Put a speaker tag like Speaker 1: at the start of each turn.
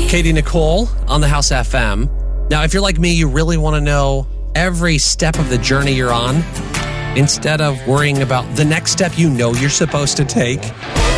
Speaker 1: Katie Nicole on the House FM. Now, if you're like me, you really want to know every step of the journey you're on instead of worrying about the next step you know you're supposed to take.